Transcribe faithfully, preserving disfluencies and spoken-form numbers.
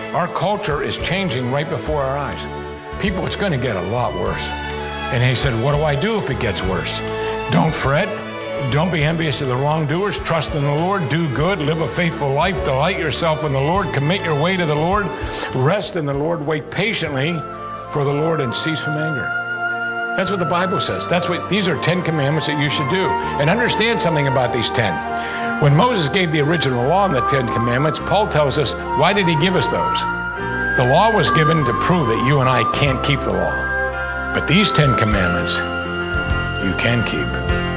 Our culture is changing right before our eyes. People, it's going to get a lot worse. And he said, what do I do if it gets worse? Don't fret. Don't be envious of the wrongdoers. Trust in the Lord. Do good. Live a faithful life. Delight yourself in the Lord. Commit your way to the Lord. Rest in the Lord. Wait patiently for the Lord and cease from anger. That's what the Bible says. That's what these are ten commandments that you should do. And understand something about these ten. When Moses gave the original law and the Ten Commandments, Paul tells us, why did he give us those? The law was given to prove that you and I can't keep the law. But these Ten Commandments, you can keep.